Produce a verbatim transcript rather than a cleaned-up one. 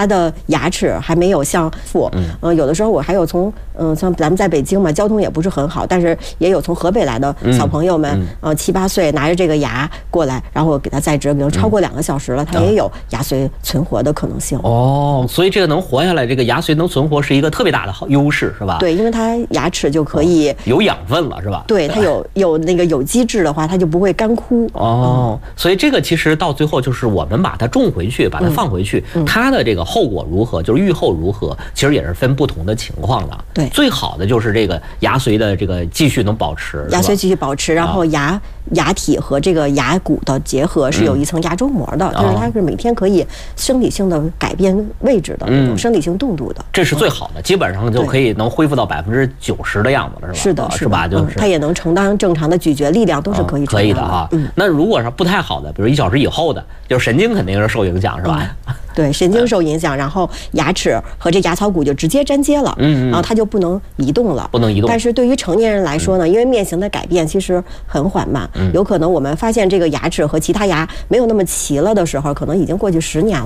他的牙齿还没有像复，嗯、呃，有的时候我还有从嗯、呃，像咱们在北京嘛，交通也不是很好，但是也有从河北来的小朋友们，嗯、呃，七八岁拿着这个牙过来，然后给他再植，可能超过两个小时了，他也有牙髓存活的可能性。 哦，所以这个能活下来，这个牙髓能存活是一个特别大的好优势，是吧？ 对，因为它牙齿就可以、哦、 有养分了，是吧？ 对，它有有那个有机质的话，它就不会干枯。 哦，嗯、所以这个其实到最后就是我们把它种回去，把它放回去，嗯、它的这个后果如何，就是预后如何，其实也是分不同的情况的。 对， 最好的就是这个牙髓的这个继续能保持， 牙髓继续保持，然后牙、啊、牙体和这个牙骨的结合是有一层牙周膜的，嗯、就是它是每天可以生理性的改变位置的，嗯、这种生理性动度的， 这是最好的，基本上就可以能恢复到百分之九十的样子了，是吧？ 是的， 是吧？就是、 嗯、它也能承担正常的咀嚼力量，都是可以可以的哈。嗯，那如果是不太好的，比如一小时以后的，就是神经肯定是受影响，是吧？ 嗯对，神经受影响，然后牙齿和这牙槽骨就直接粘接了，嗯，然后它就不能移动了， 不能移动。 但是对于成年人来说呢，因为面型的改变其实很缓慢，有可能我们发现这个牙齿和其他牙没有那么齐了的时候，可能已经过去十年了。